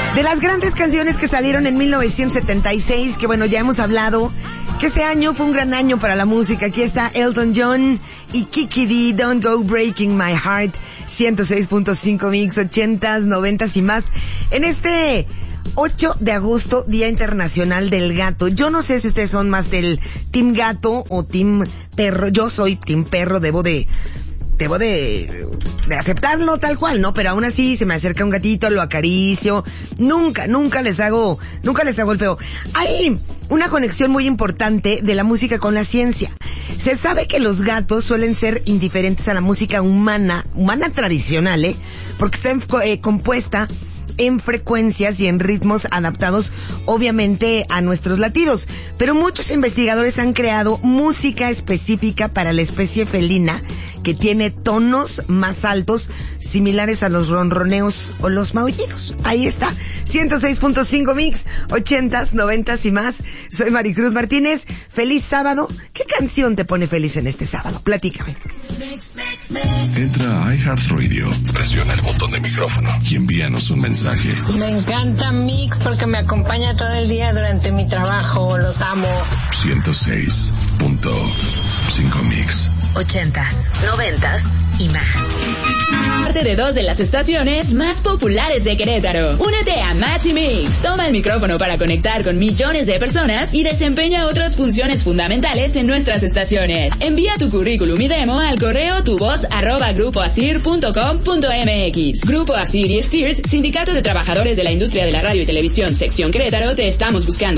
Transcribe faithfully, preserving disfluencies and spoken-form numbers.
De las grandes canciones que salieron en mil novecientos setenta y seis, que bueno, ya hemos hablado, que ese año fue un gran año para la música. Aquí está Elton John y Kiki D, Don't Go Breaking My Heart, ciento seis punto cinco Mix, ochentas, noventas y más. En este ocho de agosto, Día Internacional del Gato. Yo no sé si ustedes son más del Team Gato o Team Perro. Yo soy Team Perro, debo de... Debo de, de aceptarlo tal cual, ¿no? Pero aún así se me acerca un gatito, lo acaricio. Nunca, nunca les hago, nunca les hago el feo. Hay una conexión muy importante de la música con la ciencia. Se sabe que los gatos suelen ser indiferentes a la música humana, humana tradicional, ¿eh? Porque está eh, compuesta en frecuencias y en ritmos adaptados obviamente a nuestros latidos. Pero muchos investigadores han creado música específica para la especie felina que tiene tonos más altos similares a los ronroneos o los maullidos. Ahí está, ciento seis punto cinco Mix, ochentas, noventas y más. Soy Maricruz Martínez. Feliz sábado. ¿Qué canción te pone feliz en este sábado? Platícame. Entra a iHeartRadio, presiona el botón de micrófono y envíanos un mensaje. Me encanta Mix porque me acompaña todo el día durante mi trabajo. Los amo. ciento seis punto cinco Mix. Ochentas, noventas y más. Parte de dos de las estaciones más populares de Querétaro. Únete a Match y Mix. Toma el micrófono para conectar con millones de personas y desempeña otras funciones fundamentales en nuestras estaciones. Envía tu currículum y demo al correo tuvoz arroba grupoasir punto com punto mx. Grupo Asir y Stirt, Sindicato de Trabajadores de la Industria de la Radio y Televisión, Sección Querétaro, te estamos buscando.